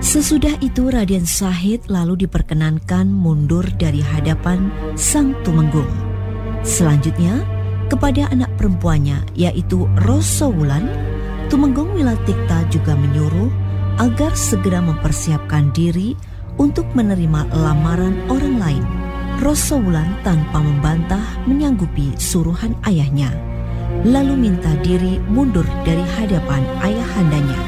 Sesudah itu Raden Sahid lalu diperkenankan mundur dari hadapan Sang Tumenggung. Selanjutnya, kepada anak perempuannya yaitu Rosowulan, Tumenggung Wilatikta juga menyuruh agar segera mempersiapkan diri untuk menerima lamaran orang lain. Rosowulan tanpa membantah menyanggupi suruhan ayahnya, lalu minta diri mundur dari hadapan ayahandanya.